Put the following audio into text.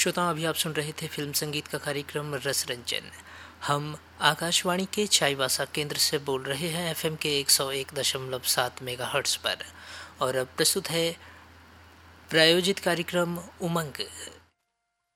श्रोताओं, अभी आप सुन रहे थे फिल्म संगीत का कार्यक्रम रस रंजन। हम आकाशवाणी के चाईबासा केंद्र से बोल रहे हैं एफएम के 101.7 मेगाहर्ट्ज़ पर। और अब प्रस्तुत है प्रायोजित कार्यक्रम उमंग।